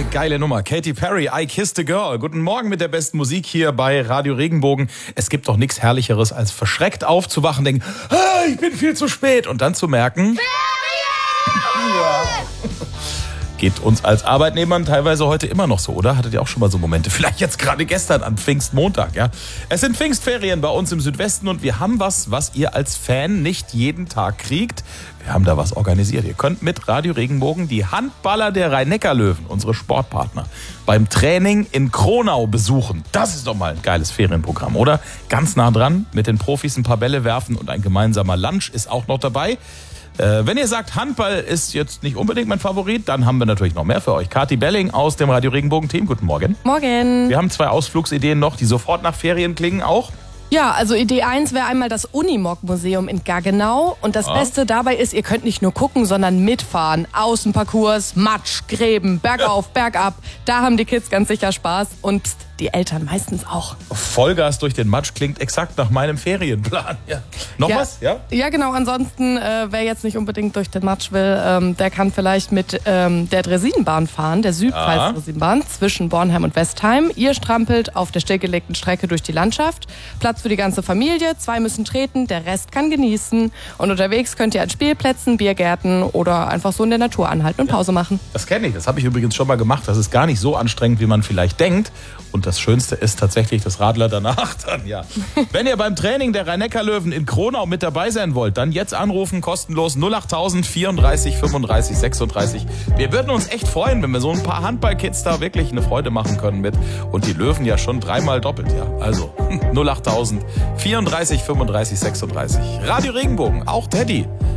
geile Nummer. Katy Perry, I Kissed a Girl. Guten Morgen mit der besten Musik hier bei Radio Regenbogen. Es gibt doch nichts Herrlicheres, als verschreckt aufzuwachen, denken, ich bin viel zu spät. Und dann zu merken, ja. Geht uns als Arbeitnehmern teilweise heute immer noch so, oder? Hattet ihr auch schon mal so Momente? Vielleicht jetzt gerade gestern an Pfingstmontag, ja? Es sind Pfingstferien bei uns im Südwesten und wir haben was ihr als Fan nicht jeden Tag kriegt. Wir haben da was organisiert. Ihr könnt mit Radio Regenbogen die Handballer der Rhein-Neckar-Löwen, unsere Sportpartner, beim Training in Kronau besuchen. Das ist doch mal ein geiles Ferienprogramm, oder? Ganz nah dran, mit den Profis ein paar Bälle werfen und ein gemeinsamer Lunch ist auch noch dabei. Wenn ihr sagt, Handball ist jetzt nicht unbedingt mein Favorit, dann haben wir natürlich noch mehr für euch. Kathi Belling aus dem Radio Regenbogen-Team. Guten Morgen. Morgen. Wir haben 2 Ausflugsideen noch, die sofort nach Ferien klingen auch. Ja, also Idee 1 wäre einmal das Unimog-Museum in Gaggenau. Und das Beste dabei ist, ihr könnt nicht nur gucken, sondern mitfahren. Außenparcours, Matsch, Gräben, bergauf, bergab. Da haben die Kids ganz sicher Spaß. Und pst, die Eltern meistens auch. Vollgas durch den Matsch klingt exakt nach meinem Ferienplan. Ja. Noch was? Ja? Ja, genau. Ansonsten, wer jetzt nicht unbedingt durch den Matsch will, der kann vielleicht mit der Dresinenbahn fahren, der Südpfalz-Dresinenbahn zwischen Bornheim und Westheim. Ihr strampelt auf der stillgelegten Strecke durch die Landschaft. Platz für die ganze Familie. 2 müssen treten, der Rest kann genießen. Und unterwegs könnt ihr an Spielplätzen, Biergärten oder einfach so in der Natur anhalten und Pause machen. Das kenne ich. Das habe ich übrigens schon mal gemacht. Das ist gar nicht so anstrengend, wie man vielleicht denkt. Und das Schönste ist tatsächlich das Radler danach dann, ja. Wenn ihr beim Training der Rhein-Neckar-Löwen in Kronau mit dabei sein wollt, dann jetzt anrufen, kostenlos 08000 34 35 36. Wir würden uns echt freuen, wenn wir so ein paar Handballkids da wirklich eine Freude machen können mit. Und die Löwen ja schon 3-mal doppelt, ja. Also 08000 34 35 36. Radio Regenbogen, auch Teddy